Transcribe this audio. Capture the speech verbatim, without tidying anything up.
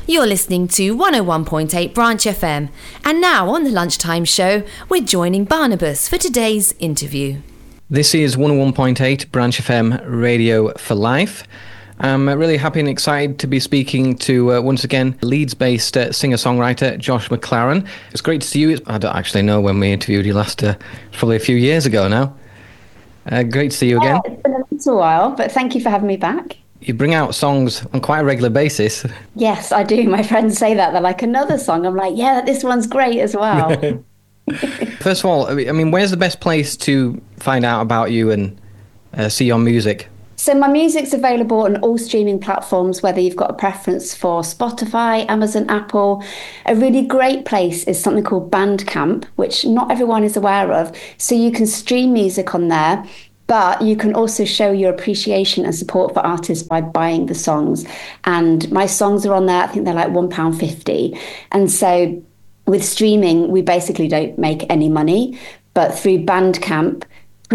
You're listening to one oh one point eight Branch F M. And now on the Lunchtime Show, we're joining Barnabas for today's interview. This is one oh one point eight Branch F M Radio for Life. I'm really happy and excited to be speaking to, uh, once again, Leeds-based uh, singer-songwriter Josh McLaren. It's great to see you. I don't actually know when we interviewed you last, uh, probably a few years ago now. Uh, great to see you again. Yeah, it's been a little while, but thank you for having me back. You bring out songs on quite a regular basis. Yes, I do. My friends say that. They're like, another song. I'm like, yeah, this one's great as well. First of all, I mean, where's the best place to find out about you and uh, see your music? So my music's available on all streaming platforms, whether you've got a preference for Spotify, Amazon, Apple. A really great place is something called Bandcamp, which not everyone is aware of. So you can stream music on there, but you can also show your appreciation and support for artists by buying the songs. And my songs are on there. I think they're like one pound fifty. And so with streaming, we basically don't make any money. But through Bandcamp,